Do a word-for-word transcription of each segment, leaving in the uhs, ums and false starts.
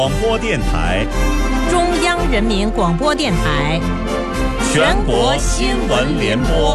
广播电台， 中央人民广播电台， 全国新闻联播。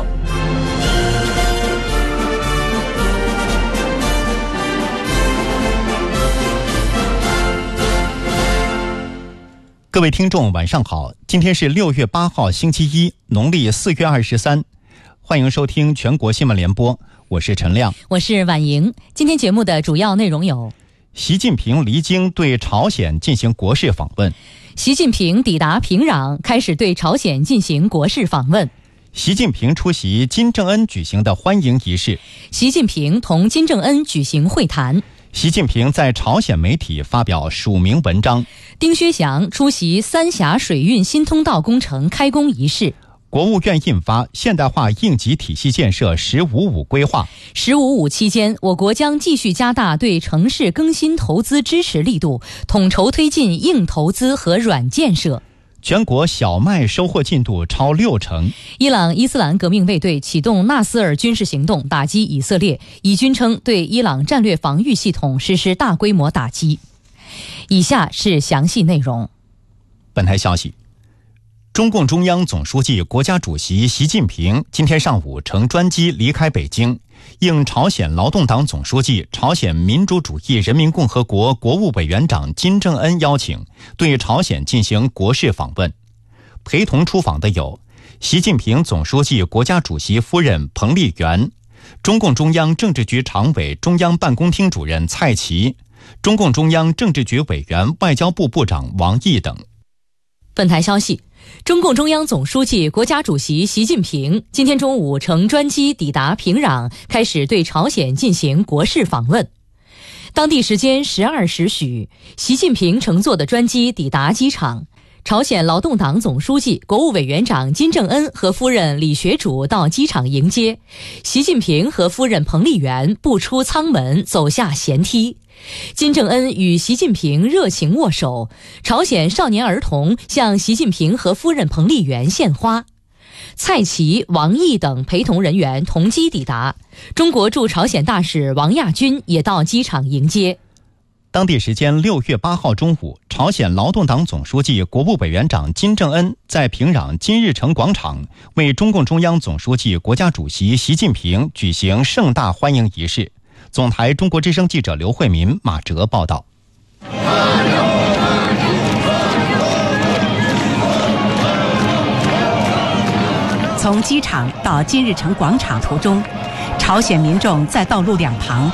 各位听众晚上好，今天是六月八号星期一，农历四月二十三，欢迎收听全国新闻联播，我是陈亮， 我是婉莹。今天节目的主要内容有： 习近平离京对朝鲜进行国事访问； 习近平抵达平壤，开始对朝鲜进行国事访问； 习近平出席金正恩举行的欢迎仪式； 习近平同金正恩举行会谈； 习近平在朝鲜媒体发表署名文章； 丁薛祥出席三峡水运新通道工程开工仪式； 国务院印发《现代化应急体系建设“十五五”规划》。 十五五期间，我国将继续加大对城市更新投资支持力度，统筹推进硬投资和软建设。 全国小麦收获进度超六成。 伊朗伊斯兰革命卫队启动纳斯尔军事行动，打击以色列。以军称对伊朗战略防御系统实施大规模打击。以下是详细内容。 本台消息，中共中央总书记、国家主席习近平今天上午乘专机离开北京，应朝鲜劳动党总书记、朝鲜民主主义人民共和国国务委员长金正恩邀请，对朝鲜进行国事访问。陪同出访的有习近平总书记国家主席夫人彭丽媛、中共中央政治局常委、中央办公厅主任蔡奇、中共中央政治局委员、外交部部长王毅等。 本台消息，中共中央总书记、国家主席习近平今天中午乘专机抵达平壤，开始对朝鲜进行国事访问。当地时间十二时许，习近平乘坐的专机抵达机场，朝鲜劳动党总书记、国务委员长金正恩和夫人李学主到机场迎接。习近平和夫人彭丽媛步出舱门，走下舷梯。金正恩与习近平热情握手，朝鲜少年儿童向习近平和夫人彭丽媛献花。蔡奇、王毅等陪同人员同机抵达，中国驻朝鲜大使王亚军也到机场迎接。 当地时间六月八号中午，朝鲜劳动党总书记、国务委员长金正恩在平壤金日成广场为中共中央总书记、国家主席习近平举行盛大欢迎仪式。总台中国之声记者刘慧民、马哲报道。 从机场到金日成广场途中，朝鲜民众在道路两旁